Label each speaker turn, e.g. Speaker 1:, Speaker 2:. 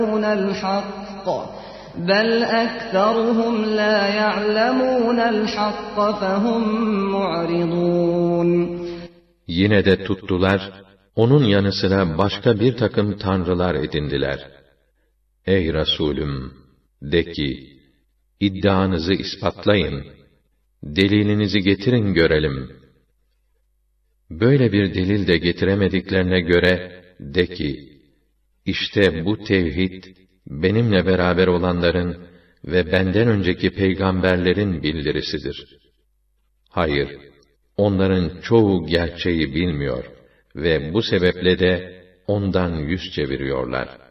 Speaker 1: الحق بل أكثرهم لا يعلمون الحق فهم معرضون.
Speaker 2: Yine de tuttular, onun yanı sıra başka bir takım tanrılar edindiler. Ey Resulüm! De ki, iddianızı ispatlayın, delilinizi getirin görelim. Böyle bir delil de getiremediklerine göre, de ki, İşte bu tevhid, benimle beraber olanların ve benden önceki peygamberlerin bildirisidir. Hayır, onların çoğu gerçeği bilmiyor ve bu sebeple de ondan yüz çeviriyorlar.